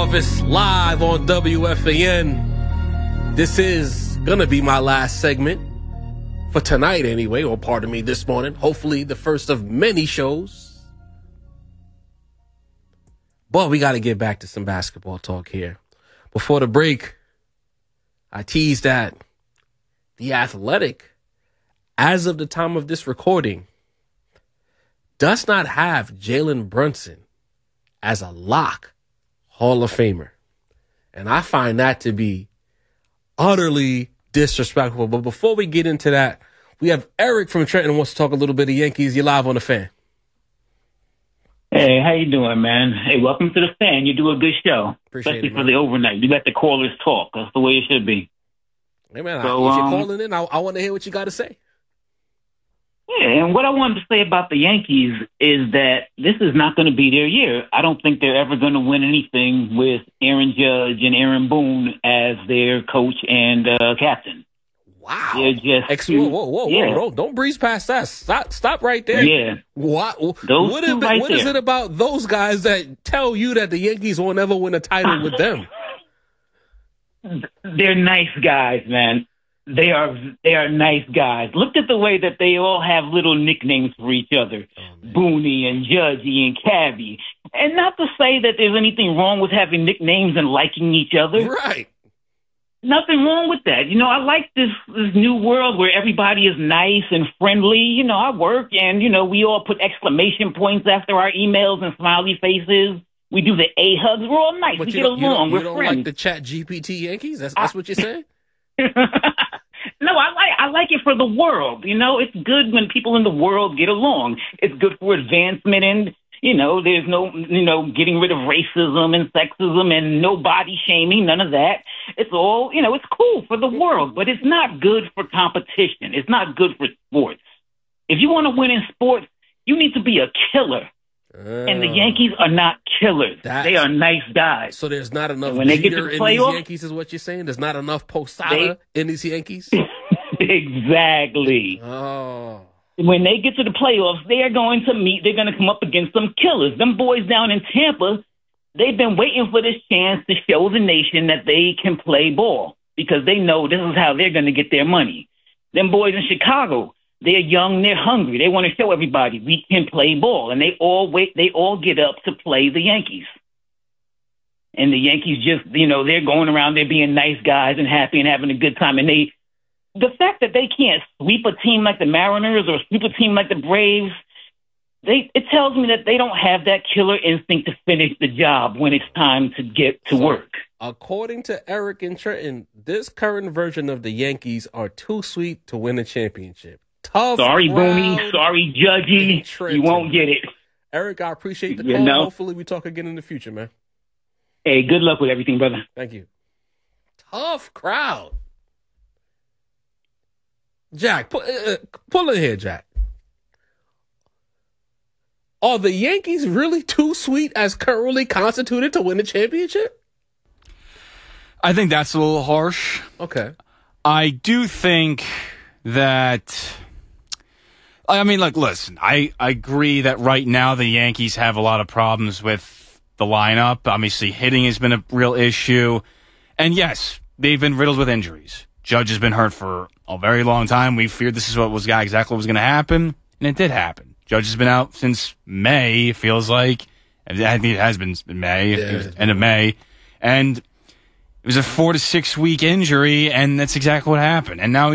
Jarvis live on WFAN. This is going to be my last segment for tonight anyway, or pardon me, this morning. Hopefully the first of many shows. But we got to get back to some basketball talk here. Before the break, I teased that The Athletic, as of the time of this recording, does not have Jalen Brunson as a lock Hall of Famer. And I find that to be utterly disrespectful. But before we get into that, we have Eric from Trenton who wants to talk a little bit of Yankees. You're live on the Fan. Hey, how you doing, man? Hey, welcome to the Fan. You do a good show. Appreciate especially it, for the overnight. You let the callers talk. That's the way it should be. Hey, man, So, if you're calling in, I want to hear what you got to say. Yeah, and what I wanted to say about the Yankees is that this is not going to be their year. I don't think they're ever going to win anything with Aaron Judge and Aaron Boone as their coach and captain. Wow. They're just whoa. Don't breeze past that. Stop right there. Yeah. What is it about those guys that tell you that the Yankees won't ever win a title with them? They're nice guys, man. They are nice guys. Look at the way that they all have little nicknames for each other. Booney and Judgy and Cabby. And not to say that there's anything wrong with having nicknames and liking each other. Right. Nothing wrong with that. You know, I like this new world where everybody is nice and friendly. You know, I work and, you know, we all put exclamation points after our emails and smiley faces. We do the A-hugs. We're all nice. But we get along. We're friends. You don't like the Chat GPT Yankees? That's what you're saying? No, I like it for the world. You know, it's good when people in the world get along. It's good for advancement and, you know, there's no, getting rid of racism and sexism and no body shaming, none of that. It's all, it's cool for the world, but it's not good for competition. It's not good for sports. If you want to win in sports, you need to be a killer. And the Yankees are not killers. They are nice guys. So there's not enough when they get to the in these Yankees is what you're saying? There's not enough Posada in these Yankees? Exactly. Oh. When they get to the playoffs, they are going to meet. They're going to come up against some killers. Them boys down in Tampa, they've been waiting for this chance to show the nation that they can play ball because they know this is how they're going to get their money. Them boys in Chicago, they're young, they're hungry. They want to show everybody we can play ball, and they all get up to play the Yankees. And the Yankees just, they're going around, they're being nice guys and happy and having a good time. And the fact that they can't sweep a team like the Mariners or sweep a team like the Braves, it tells me that they don't have that killer instinct to finish the job when it's time to get to work. According to Eric and Trenton, this current version of the Yankees are too sweet to win a championship. Tough. Sorry, Booney. Sorry, Judgy. You won't get it. Eric, I appreciate the call. Hopefully we talk again in the future, man. Hey, good luck with everything, brother. Thank you. Tough crowd. Jack, pull in here, Jack. Are the Yankees really too sweet as currently constituted to win a championship? I think that's a little harsh. Okay. I do think that... I mean, listen, I agree that right now the Yankees have a lot of problems with the lineup. Obviously, hitting has been a real issue. And yes, they've been riddled with injuries. Judge has been hurt for a very long time. We feared this is exactly what was going to happen, and it did happen. Judge has been out since May, it feels like. I think it has been May, end of May. And it was a 4 to 6 week injury, and that's exactly what happened. And now